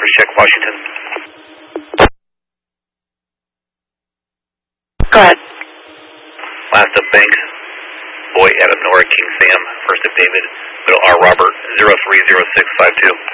Service check, Washington. Go ahead. Last of Banks, Boy, Adam Nora, King Sam, first of David, middle R Robert, 030652.